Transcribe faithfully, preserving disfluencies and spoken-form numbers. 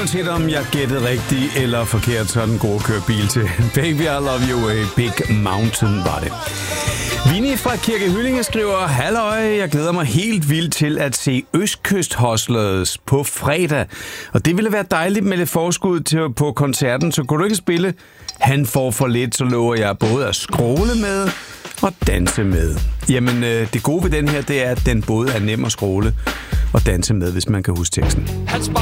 uanset om jeg gættede rigtigt eller forkert, så er den gode køre bil til. Baby, I love you, a big mountain var det. Vinnie fra Kirke Hyllinge skriver, halløj, jeg glæder mig helt vildt til at se Østkyst Hustlers på fredag. Og det ville være dejligt med lidt forskud til, på koncerten, så kunne du ikke spille? Han får for lidt, så lover jeg både at scrolle med og danse med. Jamen, øh, det gode ved den her, det er, at den både er nem at scrolle og danse med, hvis man kan huske teksten.